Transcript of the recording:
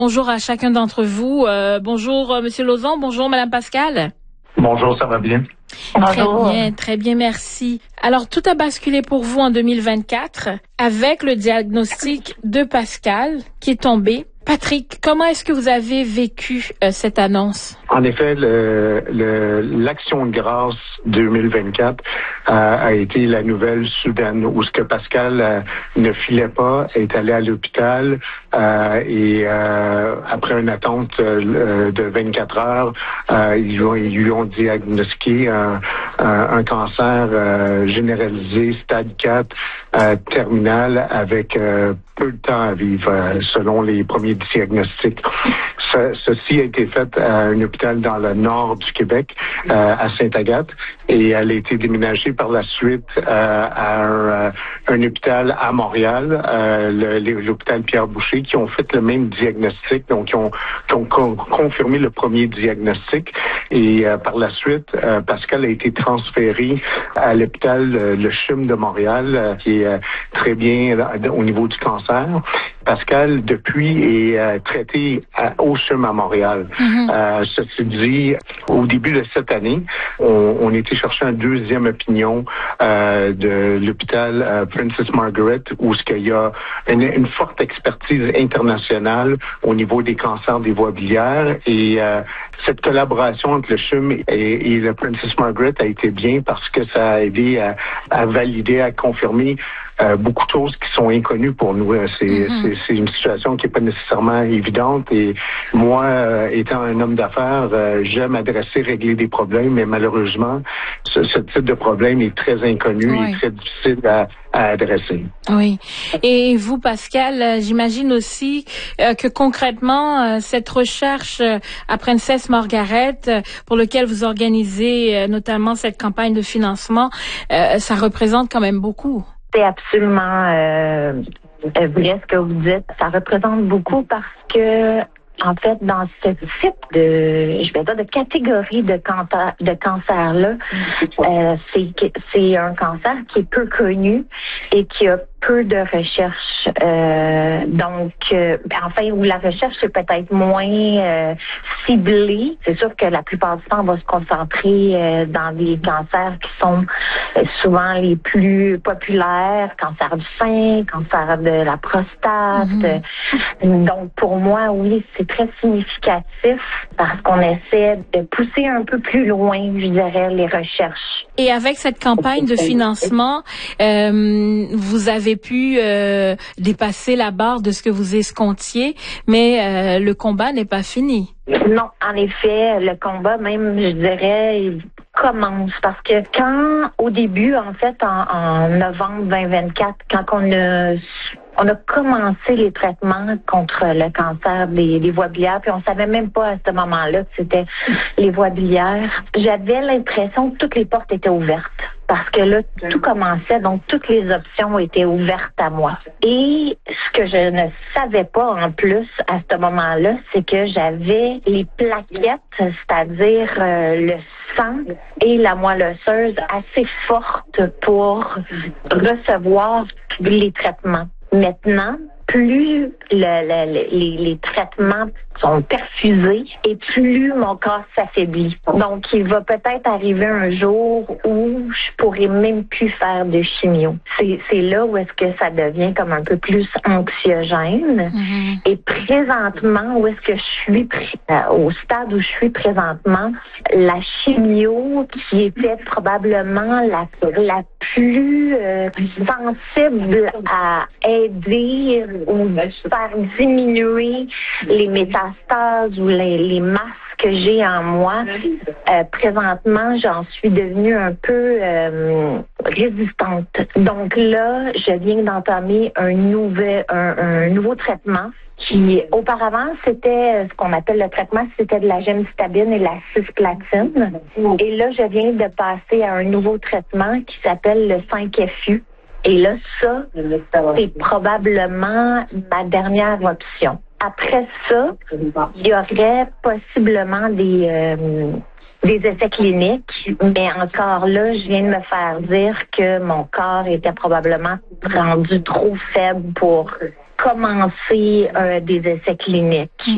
Bonjour à chacun d'entre vous. Bonjour Monsieur Lauzon, bonjour Madame Pascal. Bonjour, ça va bien? Bonjour. Très bien, merci. Alors, tout a basculé pour vous en 2024 avec le diagnostic de Pascal qui est tombé. Patrick, comment est-ce que vous avez vécu cette annonce? En effet, l'Action de grâce 2024 a été la nouvelle soudaine où ce que Pascal ne filait pas, est allé à l'hôpital et après une attente de 24 heures, ils lui ont diagnostiqué un cancer généralisé, stade 4, terminal, avec peu de temps à vivre, selon les premiers diagnostics. Ceci a été fait à un hôpital dans le nord du Québec, à Sainte-Agathe, et elle a été déménagée par la suite à un hôpital à Montréal, l'hôpital Pierre-Boucher, qui ont fait le même diagnostic, donc qui ont confirmé le premier diagnostic. Et par la suite, Pascal a été transféré à l'hôpital Le CHUM de Montréal, qui est très bien au niveau du cancer. Pascal, depuis, est traité au CHUM à Montréal. Ceci dit, au début de cette année, on était chercher une deuxième opinion de l'hôpital Princess Margaret, où il y a une forte expertise internationale au niveau des cancers des voies biliaires. Et cette collaboration entre le CHUM et le Princess Margaret a été bien parce que ça a aidé à valider, à confirmer beaucoup de choses qui sont inconnues pour nous. C'est une situation qui n'est pas nécessairement évidente. Et moi, étant un homme d'affaires, j'aime régler des problèmes, mais malheureusement, ce type de problème est très inconnu et très difficile à adresser. Oui. Et vous, Pascal, j'imagine aussi que concrètement, cette recherche à Princess Margaret, pour lequel vous organisez notamment cette campagne de financement, ça représente quand même beaucoup. C'est absolument vrai ce que vous dites. Ça représente beaucoup parce que, en fait, dans ce type de catégorie de cancer-là, c'est un cancer qui est peu connu et qui a peu de recherche. Où la recherche est peut-être moins ciblée. C'est sûr que la plupart du temps, on va se concentrer dans des cancers qui sont souvent les plus populaires, cancer du sein, cancer de la prostate. Donc, pour moi, oui, c'est très significatif parce qu'on essaie de pousser un peu plus loin, je dirais, les recherches. Et avec cette campagne de financement, vous avez pu dépasser la barre de ce que vous escomptiez, mais le combat n'est pas fini. Non, en effet, le combat même, je dirais, il commence parce que au début, en fait, en novembre 2024, quand on a commencé les traitements contre le cancer des voies biliaires, puis on savait même pas à ce moment-là que c'était les voies biliaires. J'avais l'impression que toutes les portes étaient ouvertes. Parce que là, tout commençait, donc toutes les options étaient ouvertes à moi. Et ce que je ne savais pas en plus à ce moment-là, c'est que j'avais les plaquettes, c'est-à-dire le sang et la moelle osseuse assez fortes pour recevoir les traitements. Maintenant, plus les traitements sont perfusés et plus mon corps s'affaiblit. Donc, il va peut-être arriver un jour où je pourrai même plus faire de chimio. C'est là où est-ce que ça devient comme un peu plus anxiogène. Et présentement, où est-ce que je suis, au stade où je suis présentement, la chimio qui était probablement la plus sensible à aider ou faire diminuer les métastases ou les masses que j'ai en moi. Présentement, j'en suis devenue un peu résistante. Donc là, je viens d'entamer un nouveau traitement qui, auparavant, c'était ce qu'on appelle le traitement, c'était de la gemcitabine et la cisplatine. Et là, je viens de passer à un nouveau traitement qui s'appelle le 5FU. Et là, ça, c'est probablement ma dernière option. Après ça, il y aurait possiblement des essais cliniques, mais encore là, je viens de me faire dire que mon corps était probablement rendu trop faible pour commencer des essais cliniques.